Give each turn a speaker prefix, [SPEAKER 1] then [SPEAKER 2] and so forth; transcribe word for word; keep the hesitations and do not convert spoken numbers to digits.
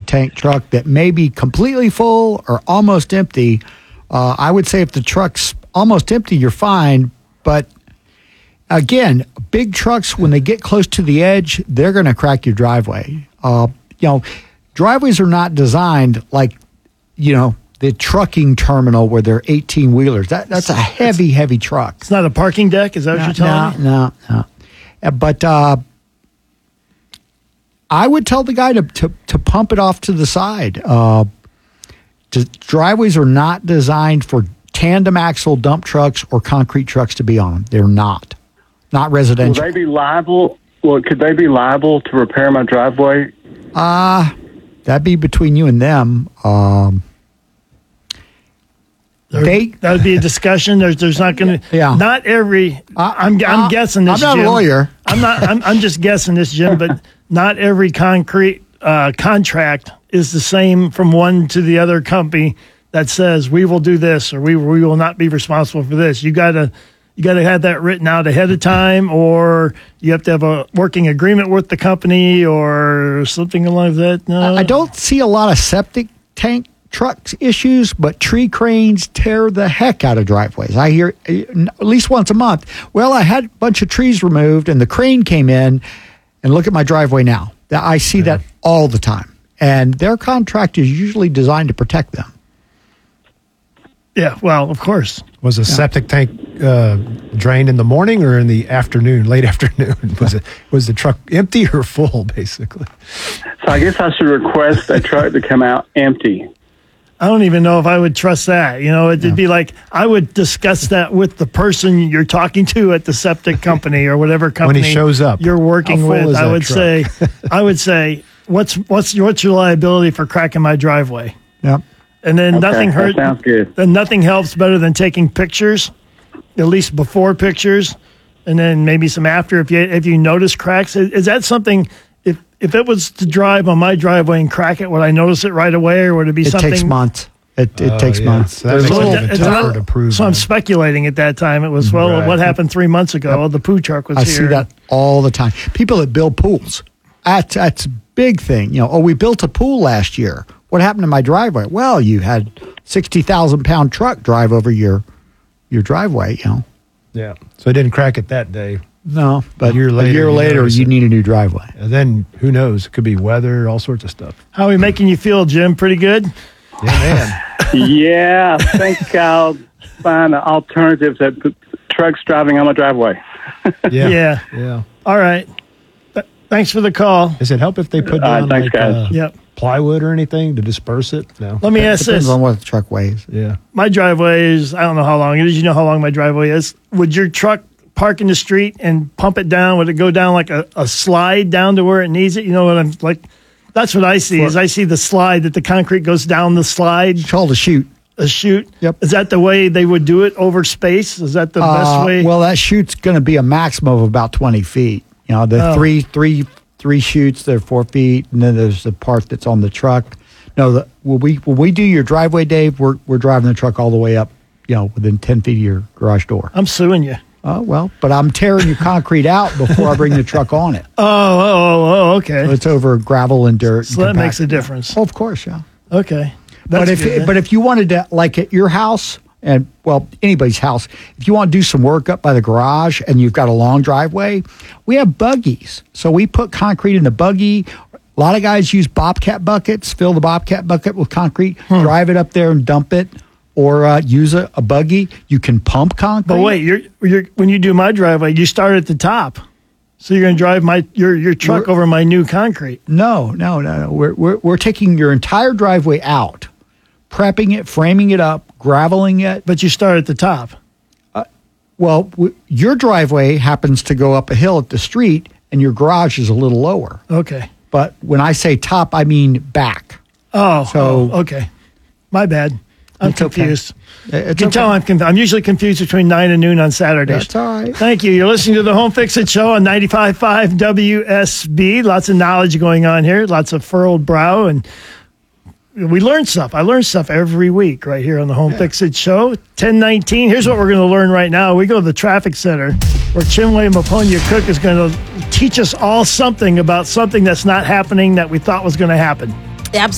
[SPEAKER 1] tank truck that may be completely full or almost empty. Uh, I would say if the truck's almost empty, you're fine. But again, big trucks, when they get close to the edge, they're going to crack your driveway. Uh, you know, driveways are not designed like, you know, the trucking terminal where they're eighteen wheelers. That that's a heavy, heavy truck.
[SPEAKER 2] It's not a parking deck. Is that what
[SPEAKER 1] no,
[SPEAKER 2] you're telling
[SPEAKER 1] no,
[SPEAKER 2] me?
[SPEAKER 1] No, no. But uh, I would tell the guy to to, to pump it off to the side. Uh, to, driveways are not designed for tandem axle dump trucks or concrete trucks to be on them. They're not. Not residential.
[SPEAKER 3] Will they be liable? Well, could they be liable to repair my driveway?
[SPEAKER 1] Uh, that'd be between you and them. Um,
[SPEAKER 2] There,
[SPEAKER 1] they,
[SPEAKER 2] that would be a discussion. There's, there's not going to.
[SPEAKER 1] Yeah.
[SPEAKER 2] Not every. I, I'm, I'm
[SPEAKER 1] uh,
[SPEAKER 2] guessing this.
[SPEAKER 1] I'm not
[SPEAKER 2] Jim.
[SPEAKER 1] a lawyer.
[SPEAKER 2] I'm not. I'm, I'm just guessing this, Jim. But not every concrete uh, contract is the same from one to the other company that says we will do this or we we will not be responsible for this. You gotta. You got to have that written out ahead of time, or you have to have a working agreement with the company or something along that. No.
[SPEAKER 1] I don't see a lot of septic tank trucks issues, but tree cranes tear the heck out of driveways. I hear at least once a month. Well, I had a bunch of trees removed, and the crane came in, and look at my driveway now. I see yeah. that all the time, and their contract is usually designed to protect them.
[SPEAKER 2] Yeah, well, of course.
[SPEAKER 4] Was a yeah. septic tank uh, drained in the morning or in the afternoon, late afternoon? Was it was the truck empty or full, basically?
[SPEAKER 3] So I guess I should request a truck to come out empty.
[SPEAKER 2] I don't even know if I would trust that. You know, it'd yeah. be like I would discuss that with the person you're talking to at the septic company or whatever company
[SPEAKER 4] when he shows up
[SPEAKER 2] you're working with. I would truck? say, I would say, what's what's what's your liability for cracking my driveway?
[SPEAKER 1] Yep.
[SPEAKER 2] And then
[SPEAKER 3] okay,
[SPEAKER 2] nothing hurts.
[SPEAKER 3] Sounds good.
[SPEAKER 2] Then nothing helps better than taking pictures, at least before pictures, and then maybe some after. If you if you notice cracks, is, is that something? If if it was to drive on my driveway and crack it, would I notice it right away, or would it be
[SPEAKER 1] it
[SPEAKER 2] something?
[SPEAKER 1] It takes months. It it
[SPEAKER 4] oh,
[SPEAKER 1] takes
[SPEAKER 4] yeah.
[SPEAKER 1] months.
[SPEAKER 4] So that makes
[SPEAKER 2] so
[SPEAKER 4] it even tougher to prove.
[SPEAKER 2] So I'm speculating at that time. It was well,
[SPEAKER 4] right.
[SPEAKER 2] what happened three months ago? Yep. The poo truck was
[SPEAKER 1] I
[SPEAKER 2] here.
[SPEAKER 1] I see that all the time. People that build pools. That's that's a big thing. You know, oh, we built a pool last year. What happened to my driveway? Well, you had sixty thousand pound truck drive over your your driveway, you know.
[SPEAKER 4] Yeah. So it didn't crack it that day.
[SPEAKER 1] No, but
[SPEAKER 4] a year later,
[SPEAKER 1] a year
[SPEAKER 4] you,
[SPEAKER 1] later, you
[SPEAKER 4] it.
[SPEAKER 1] need a new driveway.
[SPEAKER 4] And then who knows? It could be weather, all sorts of stuff.
[SPEAKER 2] How are we making you feel, Jim? Pretty good?
[SPEAKER 4] Yeah, man.
[SPEAKER 3] Yeah, I think I'll find alternatives that put trucks driving on my driveway.
[SPEAKER 4] yeah.
[SPEAKER 2] Yeah.
[SPEAKER 4] Yeah.
[SPEAKER 2] All right. Th- thanks for the call.
[SPEAKER 4] Does it help if they put
[SPEAKER 3] Uh,
[SPEAKER 4] down
[SPEAKER 3] thanks,
[SPEAKER 4] like,
[SPEAKER 3] guys.
[SPEAKER 4] uh,
[SPEAKER 2] Yep.
[SPEAKER 4] plywood or anything to disperse it? No.
[SPEAKER 2] Let me ask
[SPEAKER 1] Depends
[SPEAKER 2] this.
[SPEAKER 1] on what the truck weighs.
[SPEAKER 4] Yeah.
[SPEAKER 2] My driveway is, I don't know how long it is. You know how long my driveway is. Would your truck park in the street and pump it down? Would it go down like a, a slide down to where it needs it? You know what I'm like? That's what I see is I see the slide that the concrete goes down the slide.
[SPEAKER 1] It's called a chute.
[SPEAKER 2] A chute?
[SPEAKER 1] Yep.
[SPEAKER 2] Is that the way they would do it over space? Is that the
[SPEAKER 1] Uh,
[SPEAKER 2] best way?
[SPEAKER 1] Well, that chute's going to be a maximum of about twenty feet. You know, the
[SPEAKER 2] Oh.
[SPEAKER 1] three, three, three chutes, they're four feet, and then there's the part that's on the truck. No, the, when we when we do your driveway, Dave, we're we're driving the truck all the way up, you know, within ten feet of your garage door.
[SPEAKER 2] I'm suing you.
[SPEAKER 1] Oh, well, but I'm tearing your concrete out before I bring the truck on it.
[SPEAKER 2] Oh, oh, oh, okay.
[SPEAKER 1] So it's over gravel and dirt.
[SPEAKER 2] So
[SPEAKER 1] and
[SPEAKER 2] that makes a
[SPEAKER 1] compact-
[SPEAKER 2] difference.
[SPEAKER 1] Oh, of course, yeah.
[SPEAKER 2] Okay.
[SPEAKER 1] But
[SPEAKER 2] That's
[SPEAKER 1] if
[SPEAKER 2] good, then.
[SPEAKER 1] but if you wanted to, like at your house, and well, anybody's house, if you want to do some work up by the garage and you've got a long driveway, we have buggies. So we put concrete in the buggy. A lot of guys use Bobcat buckets, fill the Bobcat bucket with concrete, hmm. drive it up there and dump it, or uh, use a, a buggy. You can pump concrete.
[SPEAKER 2] But wait, you're, you're when you do my driveway, you start at the top. So you're going to drive my your your truck we're, over my new concrete.
[SPEAKER 1] No, no, no, no. We're, we're we're taking your entire driveway out, prepping it, framing it up, graveling it.
[SPEAKER 2] But you start at the top.
[SPEAKER 1] Uh, well, w- your driveway happens to go up a hill at the street, and your garage is a little lower.
[SPEAKER 2] Okay.
[SPEAKER 1] But when I say top, I mean back.
[SPEAKER 2] Oh,
[SPEAKER 1] so
[SPEAKER 2] oh, okay. My bad. I'm
[SPEAKER 1] it's
[SPEAKER 2] confused.
[SPEAKER 1] Okay.
[SPEAKER 2] You can
[SPEAKER 1] okay.
[SPEAKER 2] tell I'm conf- I'm usually confused between nine and noon on Saturdays.
[SPEAKER 1] That's all right.
[SPEAKER 2] Thank you. You're listening to the Home Fix It Show on ninety-five point five W S B. Lots of knowledge going on here. Lots of furrowed brow, and we learn stuff. I learn stuff every week right here on the Home yeah. Fix It Show. ten nineteen. Here's what we're going to learn right now. We go to the traffic center where Chinwe Maponya Cook is going to teach us all something about something that's not happening that we thought was going to happen.
[SPEAKER 5] Absolutely.